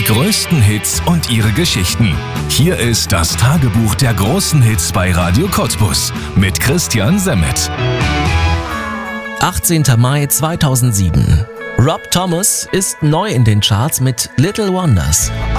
größten Hits und ihre Geschichten. Hier ist das Tagebuch der großen Hits bei Radio Cottbus mit Christian Semmet. 18. Mai 2007. Rob Thomas ist neu in den Charts mit Little Wonders.